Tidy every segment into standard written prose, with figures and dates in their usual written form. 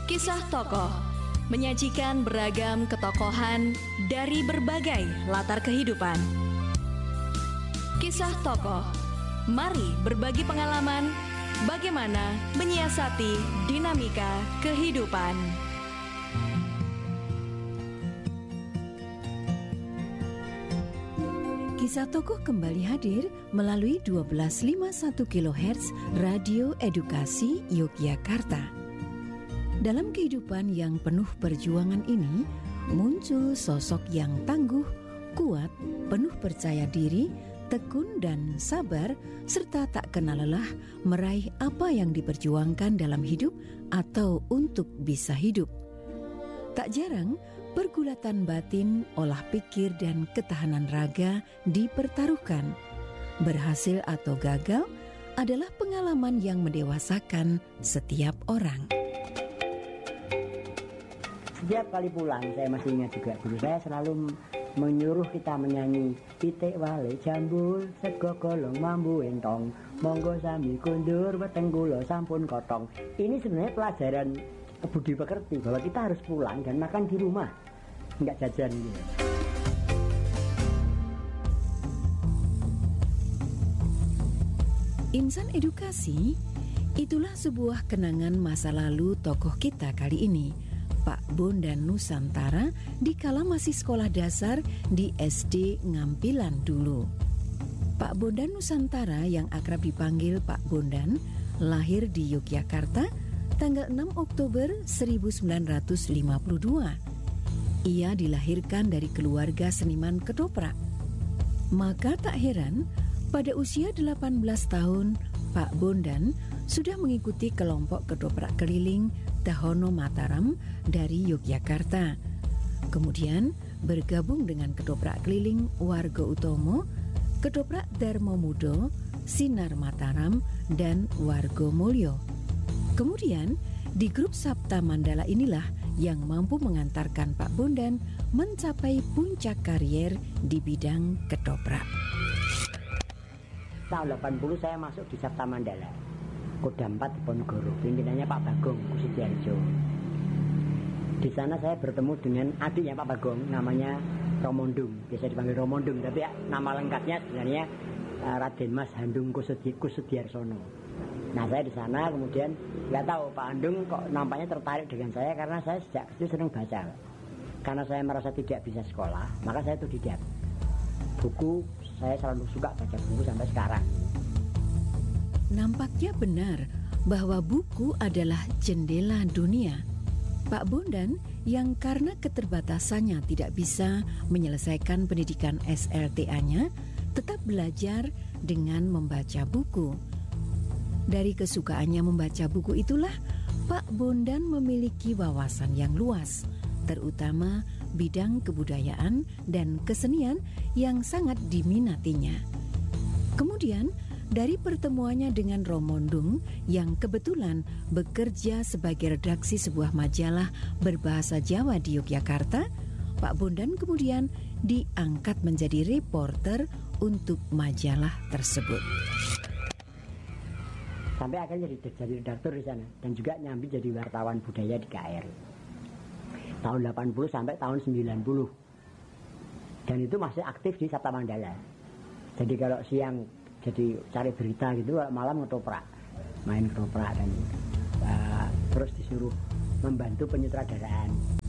Kisah tokoh menyajikan beragam ketokohan dari berbagai latar kehidupan. Kisah tokoh, mari berbagi pengalaman bagaimana menyiasati dinamika kehidupan. Kisah tokoh kembali hadir melalui 1251 kHz Radio Edukasi Yogyakarta. Dalam kehidupan yang penuh perjuangan ini, muncul sosok yang tangguh, kuat, penuh percaya diri, tekun dan sabar, serta tak kenal lelah meraih apa yang diperjuangkan dalam hidup atau untuk bisa hidup. Tak jarang, pergulatan batin, olah pikir dan ketahanan raga dipertaruhkan. Berhasil atau gagal adalah pengalaman yang mendewasakan setiap orang. Setiap kali pulang, saya masih ingat juga guru saya selalu menyuruh kita menyanyi pitik wale jambul sego golong mambu entong monggo sami kundur weteng kula sampun kotong. Ini sebenarnya pelajaran budi pekerti bahwa kita harus pulang dan makan di rumah, nggak jajan gitu. Insan edukasi, itulah sebuah kenangan masa lalu tokoh kita kali ini, Pak Bondan Nusantara, dikala masih sekolah dasar di SD Ngampilan dulu. Pak Bondan Nusantara yang akrab dipanggil Pak Bondan, lahir di Yogyakarta tanggal 6 Oktober 1952. Ia dilahirkan dari keluarga seniman ketoprak. Maka tak heran, pada usia 18 tahun, Pak Bondan sudah mengikuti kelompok ketoprak keliling Dahono Mataram dari Yogyakarta. Kemudian bergabung dengan ketoprak keliling Warga Utomo, ketoprak Darmo Mudo, Sinar Mataram, dan Warga Mulyo. Kemudian di grup Sabta Mandala inilah yang mampu mengantarkan Pak Bondan mencapai puncak karier di bidang ketoprak. Tahun 80 saya masuk di Sabta Mandala, Kodam 4 Diponegoro, pimpinannya Pak Bagong Kusudiarjo. Di sana saya bertemu dengan adiknya Pak Bagong, namanya Romondung, biasa dipanggil Romondung, tapi ya, nama lengkapnya sebenarnya Raden Mas Handung Kusudiarsono. Nah saya di sana kemudian nggak tahu Pak Handung kok nampaknya tertarik dengan saya karena saya sejak kecil sering baca. Karena saya merasa tidak bisa sekolah, maka saya tuh didiat buku. Saya selalu suka baca buku sampai sekarang. Nampaknya benar bahwa buku adalah jendela dunia. Pak Bondan yang karena keterbatasannya tidak bisa menyelesaikan pendidikan SLTA-nya, tetap belajar dengan membaca buku. Dari kesukaannya membaca buku itulah Pak Bondan memiliki wawasan yang luas, terutama bidang kebudayaan dan kesenian yang sangat diminatinya. Kemudian dari pertemuannya dengan Romondung yang kebetulan bekerja sebagai redaksi sebuah majalah berbahasa Jawa di Yogyakarta, Pak Bondan kemudian diangkat menjadi reporter untuk majalah tersebut. Sampai akhirnya jadi redaktur di sana dan juga nyambi jadi wartawan budaya di KRI. Tahun 80 sampai tahun 90. Dan itu masih aktif di Sabta Mandala. Jadi kalau siang jadi cari berita gitu, malam ngetoprak, main ketoprak dan terus disuruh membantu penyutradaraan.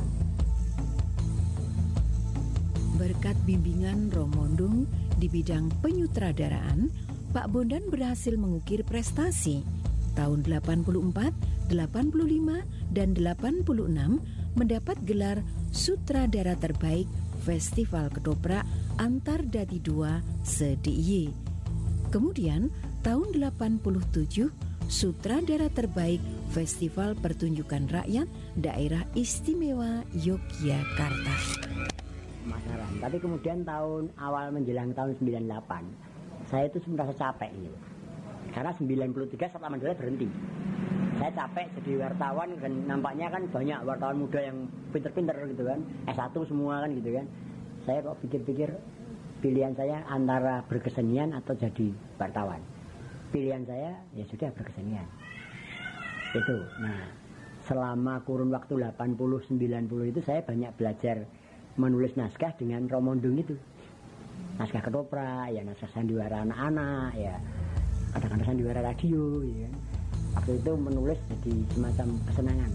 Berkat bimbingan Romondung di bidang penyutradaraan, Pak Bondan berhasil mengukir prestasi. Tahun 84, 85, dan 86 mendapat gelar Sutradara Terbaik Festival Ketoprak Antar Dadi 2 se-DIY. Kemudian tahun 87 Sutradara Terbaik Festival Pertunjukan Rakyat Daerah Istimewa Yogyakarta. Masalah. Tapi kemudian tahun awal menjelang tahun 98, saya itu merasa capek gitu. Karena 93 Sabta Mandala berhenti. Saya capek jadi wartawan dan nampaknya kan banyak wartawan muda yang pinter-pinter gitu kan, S1 semua kan gitu kan. Saya kok pikir-pikir pilihan saya antara berkesenian atau jadi wartawan. Pilihan saya ya sudah berkesenian. Itu. Nah, selama kurun waktu 80-90 itu saya banyak belajar menulis naskah dengan Romondung itu. Naskah ketoprak, ya naskah sandiwara anak-anak, ya kadang-kadang sandiwara radio, ya. Waktu itu menulis jadi semacam kesenangan.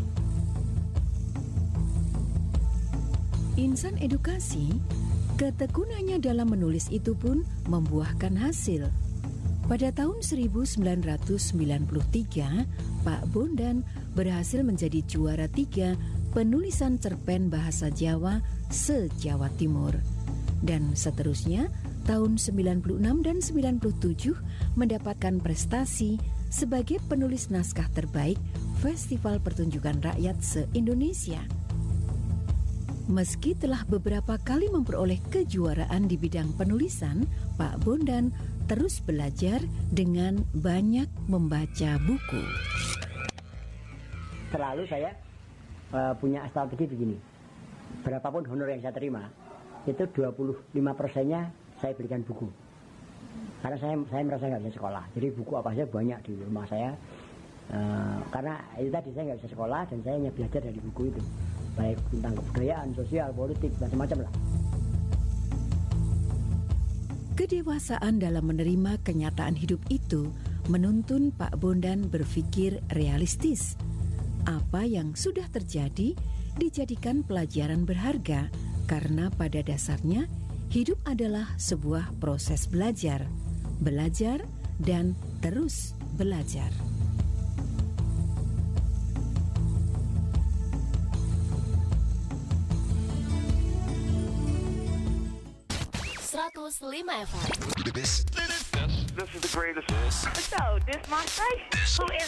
Insan edukasi, ketekunannya dalam menulis itu pun membuahkan hasil. Pada tahun 1993, Pak Bondan berhasil menjadi juara 3 penulisan cerpen bahasa Jawa se-Jawa Timur. Dan seterusnya, tahun 96 dan 97 mendapatkan prestasi sebagai penulis naskah terbaik Festival Pertunjukan Rakyat se-Indonesia. Meski telah beberapa kali memperoleh kejuaraan di bidang penulisan, Pak Bondan terus belajar dengan banyak membaca buku. Selalu saya punya strategi begini. Berapapun honor yang saya terima, itu 25%-nya saya berikan buku. Karena saya merasa nggak bisa sekolah. Jadi buku apa saja banyak di rumah saya. Karena itu tadi saya nggak bisa sekolah dan saya hanya belajar dari buku itu. Baik tentang kebudayaan, sosial, politik, macam-macam lah. Kedewasaan dalam menerima kenyataan hidup itu menuntun Pak Bondan berpikir realistis. Apa yang sudah terjadi dijadikan pelajaran berharga karena pada dasarnya hidup adalah sebuah proses belajar, belajar dan terus belajar. This is the greatest. So, this my station. Who is